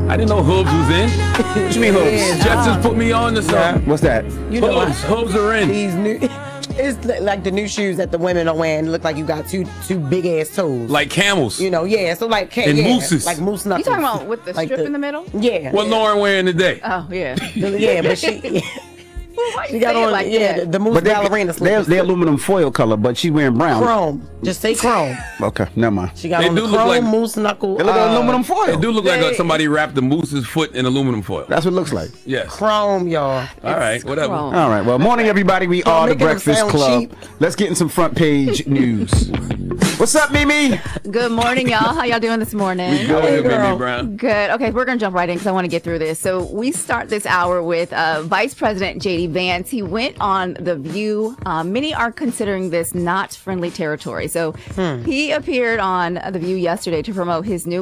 I didn't know Hooves was in. What you mean Hooves? Jeff just put me on to something. What's that? You know, Hooves are in. these new. It's like the new shoes that the women are wearing. Look like you got two big ass toes. Like camels. You know, yeah. So like And mooses. like moose knuckles. You talking about with the Like strip in the middle? Yeah. What Lauren wearing today? Oh, yeah. Yeah, but she. Why She you got say it on like that? the moose But ballerina slippers. they're aluminum foil color, but she wearing brown. Chrome. Just say chrome. Okay, never mind. She got They on the do look chrome like- moose knuckle. They look like aluminum foil. It do look like somebody wrapped the moose's foot in aluminum foil. That's what it looks like. Yes. Chrome, y'all. All right, whatever. Chrome. All right. Well, morning, everybody. We are the making them Breakfast sound Club. cheap. Let's get in some front page news. What's up, Mimi? Good morning, y'all. How y'all doing this morning? We good, Hey, Mimi girl. Brown. Good. Okay, we're going to jump right in because I want to get through this. So we start this hour with Vice President J.D. Vance. He went on The View. Many are considering this not friendly territory. So he appeared on The View yesterday to promote his new